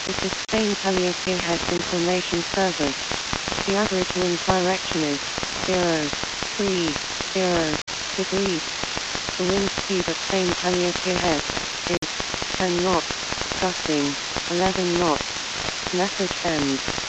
This is Spain Taliotehead Information Service. The average wind direction is 030 degrees. The wind speed at Spain Taliotehead is 10 knots, gusting 11 knots. Message ends.